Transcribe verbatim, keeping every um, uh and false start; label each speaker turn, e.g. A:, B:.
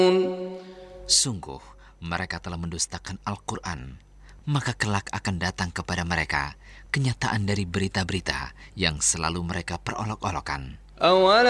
A: Sungguh, mereka telah mendustakan Al-Quran. Maka kelak akan datang kepada mereka kenyataan dari berita-berita yang selalu mereka perolok-olokan.